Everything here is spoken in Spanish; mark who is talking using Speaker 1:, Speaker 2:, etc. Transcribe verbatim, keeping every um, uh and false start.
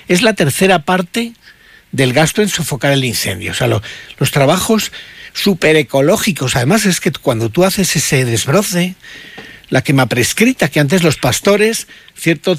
Speaker 1: es la tercera parte del gasto en sofocar el incendio. O sea, lo, los trabajos súper ecológicos. Además, es que cuando tú haces ese desbroce, la quema prescrita, que antes los pastores, cierto